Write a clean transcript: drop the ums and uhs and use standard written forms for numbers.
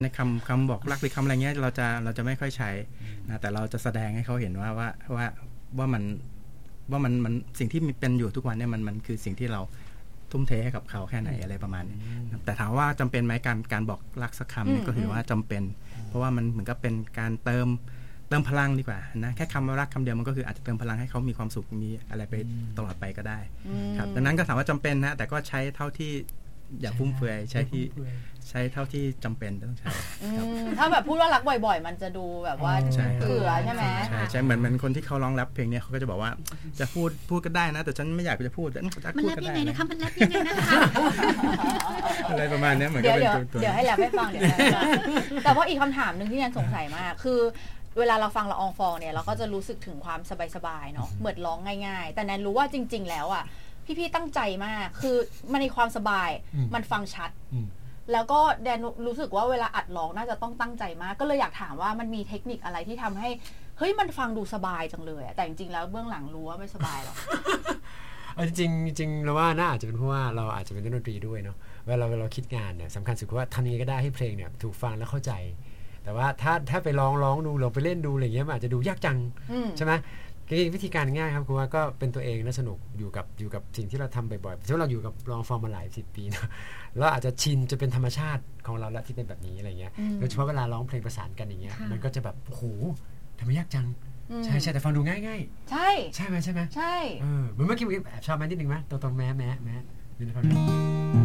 ในคำบอกรักหรือคำอะไรเงี้ยเราจะไม่ค่อยใช้นะแต่เราจะแสดงให้เขาเห็นว่ามันสิ่งที่มีเป็นอยู่ทุกวันเนี่ยมันคือสิ่งที่เราทุ่มเทให้กับเขาแค่ไหนอะไรประมาณนี้แต่ถามว่าจำเป็นไหมการบอกรักสักคำเนี่ยก็ถือว่าจำเป็นเพราะว่ามันเหมือนกับเป็นการเติมพลังดีกว่านะแค่คำว่ารักคำเดียวมันก็คืออาจจะเติมพลังให้เขามีความสุขมีอะไรไปตลอดไปก็ได้ครับดังนั้นก็ถามว่าจำเป็นนะแต่ก็ใช้เท่าที่อย่าฟุ่มเฟือยใช้เท่าที่จำเป็นต้องใช้ถ้าแบบพูดว่ารักบ่อยๆมันจะดูแบบว่าเกลือใช่ไหมใช่เหมือนคนที่เขาร้องแรปเพลงเนี่ยเขาก็จะบอกว่าจะพูดก็ได้นะแต่ฉันไม่อยากจะพูดมันแรปยังไงนะคะมันแรปยังไงนะคะอะไรประมาณนี้เหมือนกับเป็นตัวเดี๋ยวให้แรปให้ฟังเดี๋ยวแต่ว่าอีกคำถามนึงที่แนนสงสัยมากคือเวลาเราฟังละอองฟองเนี่ยเราก็จะรู้สึกถึงความสบายๆเนาะเหมือนร้องง่ายๆแต่แนนรู้ว่าจริงๆแล้วอ่ะพี่ๆตั้งใจมากคือมันในความสบายมันฟังชัดแล้วก็แดนรู้สึกว่าเวลาอัดร้องน่าจะต้องตั้งใจมากก็เลยอยากถามว่ามันมีเทคนิคอะไรที่ทำให้เฮ้ยมันฟังดูสบายจังเลยแต่จริงๆแล้วเบื้องหลังรู้ว่าไม่สบายหรอกจริงเราว่าน่าอาจจะเป็นเพราะว่าเราอาจจะเป็นนักดนตรีด้วยเนาะเวลาเราคิดงานเนี่ยสำคัญสุดคือว่าทำยังไงก็ได้ให้เพลงเนี่ยถูกฟังและเข้าใจแต่ว่าถ้าไปร้องดูเราไปเล่นดูอะไรเงี้ยมันอาจจะดูยากจังใช่ไหมวิธีการง่ายครับคือว่าก็เป็นตัวเองและสนุกอยู่กับสิ่งที่เราทำบ่อยๆเพราะเราอยู่กับลองฟอร์มมาหลาย10 ปีนะแล้วอาจจะชินจะเป็นธรรมชาติของเราแล้วที่เป็นแบบนี้อะไรเงี้ยโดยเฉพาะเวลาร้องเพลงประสานกันอย่างเงี้ยมันก็จะแบบโอ้โหทำไมยากจังใช่แต่ฟังดูง่ายๆใช่ไหมใช่เหมือนเมื่อกี้แอบชอบแม่นิดนึงไหมตัวตรงแม่นี่นะครับ